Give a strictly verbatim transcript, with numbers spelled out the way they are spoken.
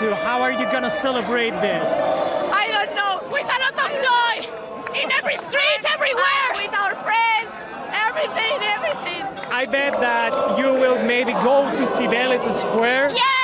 to. How are you gonna celebrate this? I don't know, with a lot of joy, in every street, everywhere, with our friends, everything, everything. I bet that you will maybe go to Cibeles Square. Yeah.